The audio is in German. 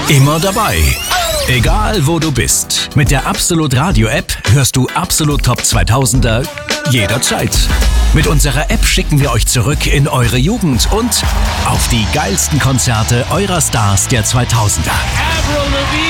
Immer dabei. Egal wo du bist. Mit der Absolut Radio App hörst du Absolut Top 2000er jederzeit. Mit unserer App schicken wir euch zurück in eure Jugend und auf die geilsten Konzerte eurer Stars der 2000er. Avril Lavigne.